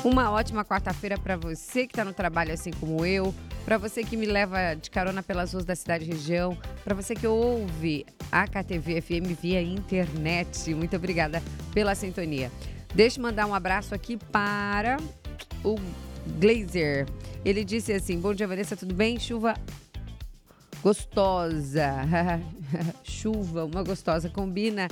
Uma ótima quarta-feira para você que está no trabalho assim como eu, para você que me leva de carona pelas ruas da cidade e região, para você que ouve a KTV FM via internet. Muito obrigada pela sintonia. Deixa eu mandar um abraço aqui para o Glazer. Ele disse assim: bom dia, Vanessa, tudo bem? Chuva gostosa. Chuva, uma gostosa, combina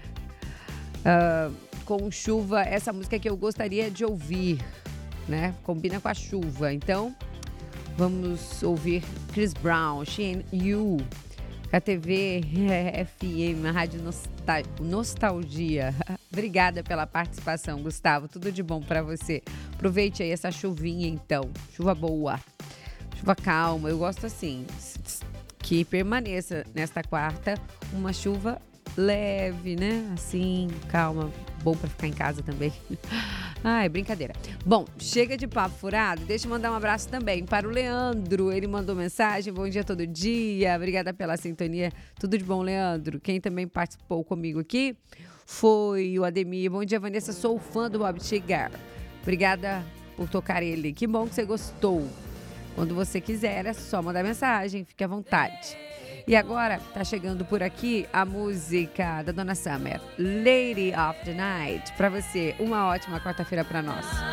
com chuva, essa música que eu gostaria de ouvir, né? Combina com a chuva. Então, vamos ouvir Chris Brown, She and You, KTV FM, a Rádio Nostalgia. Obrigada pela participação, Gustavo. Tudo de bom para você. Aproveite aí essa chuvinha, então. Chuva boa, chuva calma. Eu gosto assim, que permaneça nesta quarta uma chuva leve, né? Assim, calma. Bom para ficar em casa também. Ai, brincadeira. Bom, chega de papo furado. Deixa eu mandar um abraço também para o Leandro. Ele mandou mensagem: bom dia todo dia. Obrigada pela sintonia. Tudo de bom, Leandro. Quem também participou comigo aqui foi o Ademir. Bom dia, Vanessa. Sou fã do Bob Seger. Obrigada por tocar ele. Que bom que você gostou. Quando você quiser, é só mandar mensagem. Fique à vontade. E agora, tá chegando por aqui a música da Donna Summer, Lady of the Night. Para você, uma ótima quarta-feira para nós.